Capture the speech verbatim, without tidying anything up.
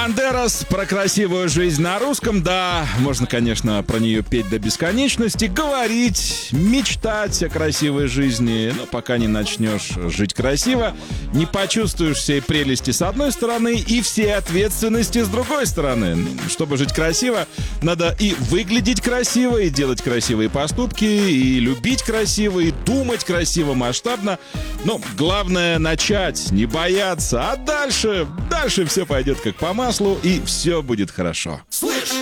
Бандерас про красивую жизнь на русском. Да, можно, конечно, про нее петь до бесконечности, говорить, мечтать о красивой жизни. Но пока не начнешь жить красиво, не почувствуешь всей прелести с одной стороны и всей ответственности с другой стороны. Чтобы жить красиво, надо и выглядеть красиво, и делать красивые поступки, и любить красиво, и думать красиво, масштабно. Но главное начать, не бояться, а дальше, дальше все пойдет как по маслу, и все будет хорошо. Слышь!